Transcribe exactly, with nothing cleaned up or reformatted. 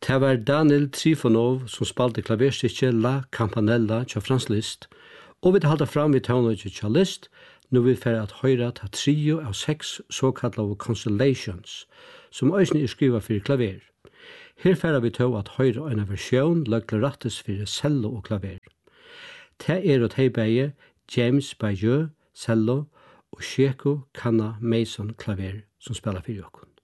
Det var Daniel Trifonov som spalte klaverstykket La Campanella til Frans Liszt, og vi halda fram i tøvnøyget til Liszt, nå vi fer at høyra ta trio av seks såkallade constellations, som øysene er skriva for klaver. Her fer vi tøv at høyra en versjon løgler rattes for cello og klaver. Det er at heibeie James Bayeux cello og Sheko Kanna Mason klaver som spelar for jokken.